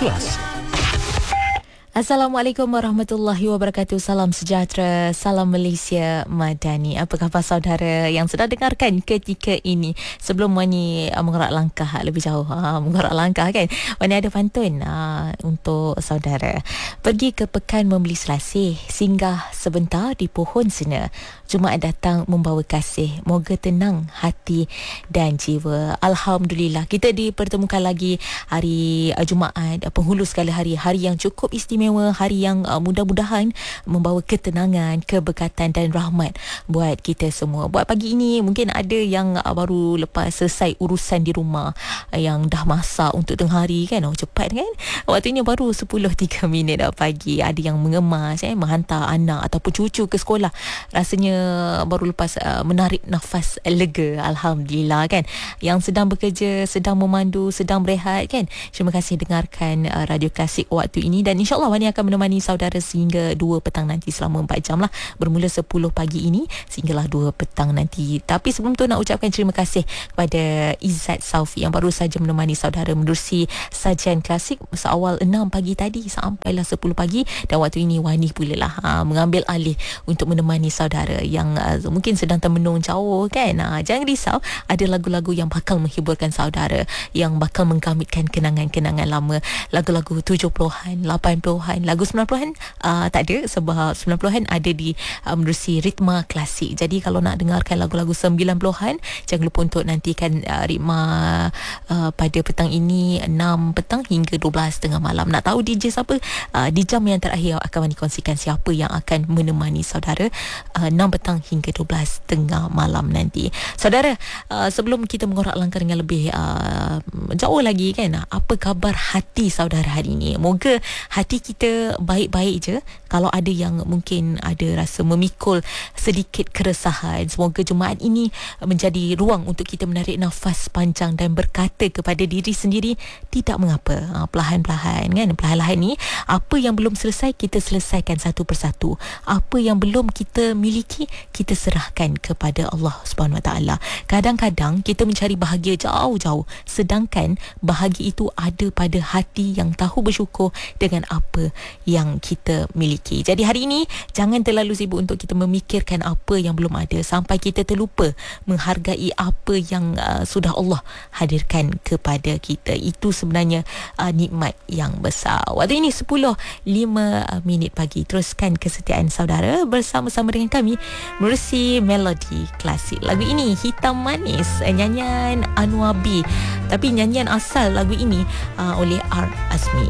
Kelas. Assalamualaikum warahmatullahi wabarakatuh. Salam sejahtera, salam Malaysia Madani. Apa khabar saudara yang sedang dengarkan ketika ini? Sebelum Wani mengerak langkah lebih jauh, mengerak langkah kan, Wani ada pantun untuk saudara. Pergi ke pekan membeli selasih, singgah sebentar di pohon sena. Jumaat datang membawa kasih, moga tenang hati dan jiwa. Alhamdulillah, kita dipertemukan lagi hari Jumaat, penghulu sekali hari yang cukup istimewa, hari yang mudah-mudahan membawa ketenangan, keberkatan dan rahmat buat kita semua. Buat pagi ini mungkin ada yang baru lepas selesai urusan di rumah, yang dah masak untuk tengah hari kan. Cepat kan, waktunya baru 10.03 minit pagi. Ada yang mengemas, menghantar anak ataupun cucu ke sekolah, rasanya baru lepas menarik nafas lega. Alhamdulillah kan. Yang sedang bekerja, sedang memandu, sedang berehat kan, terima kasih dengarkan Radio Klasik waktu ini. Dan insyaAllah Wani akan menemani saudara sehingga 2 petang nanti, selama 4 jam lah, bermula 10 pagi ini sehinggalah 2 petang nanti. Tapi sebelum tu nak ucapkan terima kasih kepada Izzat Saufi yang baru saja menemani saudara menerusi sajian klasik seawal 6 pagi tadi sampailah 10 pagi. Dan waktu ini Wani pula lah mengambil alih untuk menemani saudara yang mungkin sedang termenung jauh kan. Jangan risau, ada lagu-lagu yang bakal menghiburkan saudara, yang bakal menggamitkan kenangan-kenangan lama. Lagu-lagu 70-an, 80-an, lagu 90-an tak ada, sebab 90-an ada di menerusi ritma klasik. Jadi kalau nak dengarkan lagu-lagu 90-an, jangan lupa untuk nantikan ritma pada petang ini 6 petang hingga 12 tengah malam. Nak tahu DJ siapa? Di jam yang terakhir akan kongsikan siapa yang akan menemani saudara 6 petang hingga 12 tengah malam nanti. Saudara, sebelum kita mengorak langkah dengan lebih jauh lagi kan, apa khabar hati saudara hari ini? Moga hati kita baik-baik je. Kalau ada yang mungkin ada rasa memikul sedikit keresahan, semoga Jumaat ini menjadi ruang untuk kita menarik nafas panjang dan berkata kepada diri sendiri, tidak mengapa, perlahan-lahan kan. Perlahan-lahan ni, apa yang belum selesai kita selesaikan satu persatu. Apa yang belum kita miliki, kita serahkan kepada Allah Subhanahu Wa Taala. Kadang-kadang kita mencari bahagia jauh-jauh, sedangkan bahagia itu ada pada hati yang tahu bersyukur dengan apa yang kita miliki. Jadi hari ini jangan terlalu sibuk untuk kita memikirkan apa yang belum ada, sampai kita terlupa menghargai apa yang sudah Allah hadirkan kepada kita. Itu sebenarnya nikmat yang besar. Waktu ini 10.05 minit pagi. Teruskan kesetiaan saudara bersama-sama dengan kami menerusi melodi klasik. Lagu ini Hitam Manis, nyanyian Anwar B. Tapi nyanyian asal lagu ini oleh R. Azmi.